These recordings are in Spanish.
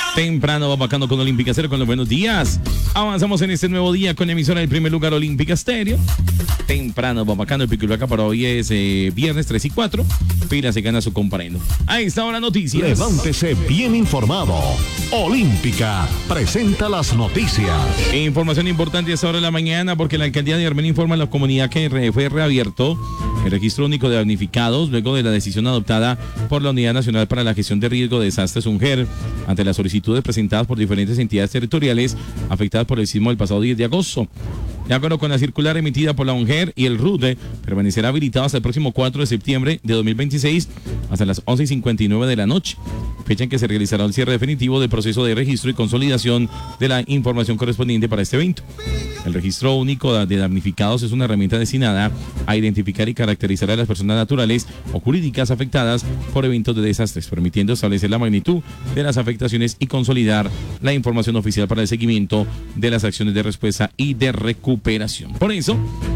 Temprano va bacano con Olímpica Estéreo con los buenos días. Avanzamos en este nuevo día con la emisora del primer lugar Olímpica Estéreo. Temprano va bacano, el pico acá para hoy es viernes 3 y 4. Pila se gana su comparendo. Ahí está ahora noticias. Levántese bien informado. Olímpica presenta las noticias. Información importante a esta hora de la mañana porque la alcaldía de Armenia informa a la comunidad que fue reabierto el registro único de damnificados luego de la decisión adoptada por la Unidad Nacional para la Gestión de Riesgo de Desastres UNGER ante las solicitudes presentadas por diferentes entidades territoriales afectadas por el sismo del pasado 10 de agosto. De acuerdo con la circular emitida por la UNGER y el RUDE, permanecerá habilitado hasta el próximo 4 de septiembre de 2026 hasta las 11:59 de la noche, fecha en que se realizará el cierre definitivo del proceso de registro y consolidación de la información correspondiente para este evento. El registro único de damnificados es una herramienta destinada a identificar y caracterizar a las personas naturales o jurídicas afectadas por eventos de desastres, permitiendo establecer la magnitud de las afectaciones y consolidar la información oficial para el seguimiento de las acciones de respuesta y de recuperación. Por eso,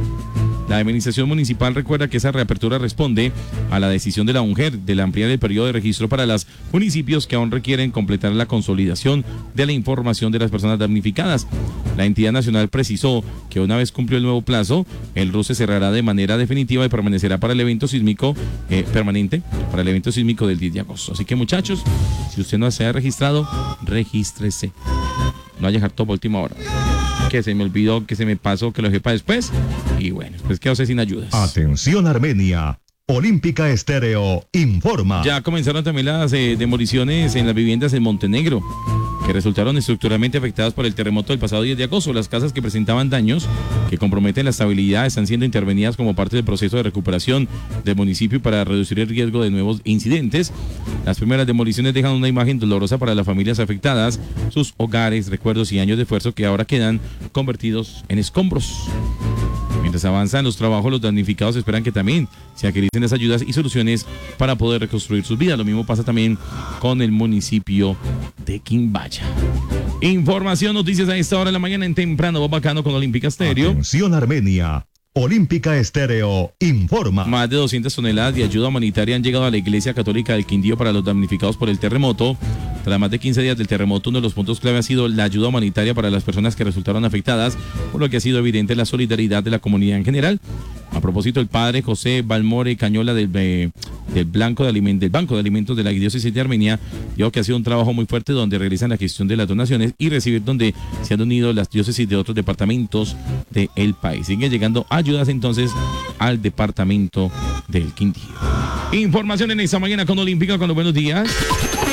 la administración municipal recuerda que esa reapertura responde a la decisión de la UNGER de ampliar el periodo de registro para los municipios que aún requieren completar la consolidación de la información de las personas damnificadas. La entidad nacional precisó que una vez cumplió el nuevo plazo, el RUS se cerrará de manera definitiva y permanecerá para el evento sísmico permanente, para el evento sísmico del 10 de agosto. Así que muchachos, si usted no se ha registrado, regístrese. No haya dejar todo por última hora. Que se me olvidó, que se me pasó, que lo sepa después. Y bueno, pues quedóse sin ayudas. Atención Armenia. Olímpica Estéreo informa. Ya comenzaron también las demoliciones en las viviendas en Montenegro, que resultaron estructuralmente afectadas por el terremoto del pasado 10 de agosto. Las casas que presentaban daños que comprometen la estabilidad están siendo intervenidas como parte del proceso de recuperación del municipio para reducir el riesgo de nuevos incidentes. Las primeras demoliciones dejan una imagen dolorosa para las familias afectadas, sus hogares, recuerdos y años de esfuerzo que ahora quedan convertidos en escombros. Mientras avanzan los trabajos, los damnificados esperan que también se agilicen las ayudas y soluciones para poder reconstruir sus vidas. Lo mismo pasa también con el municipio de Quimbaya. Información, noticias a esta hora de la mañana en Temprano va bacano con Olímpica Estéreo. Atención Armenia. Olímpica Estéreo informa. Más de 200 toneladas de ayuda humanitaria han llegado a la Iglesia Católica del Quindío para los damnificados por el terremoto. Tras más de 15 días del terremoto, uno de los puntos clave ha sido la ayuda humanitaria para las personas que resultaron afectadas, por lo que ha sido evidente la solidaridad de la comunidad en general. A propósito, el padre José Balmore Cañola del Banco de Alimentos de la Diócesis de Armenia dijo que ha sido un trabajo muy fuerte donde realizan la gestión de las donaciones y recibir donde se han unido las diócesis de otros departamentos del país. Siguen llegando ayudas entonces al departamento del Quindío. Información en esta mañana con Olímpica con los buenos días.